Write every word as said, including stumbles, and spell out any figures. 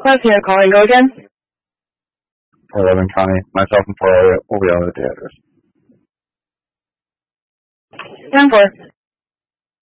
Cliff here, calling. Go again. For Logan County, myself and Paul will be on the address. ten four.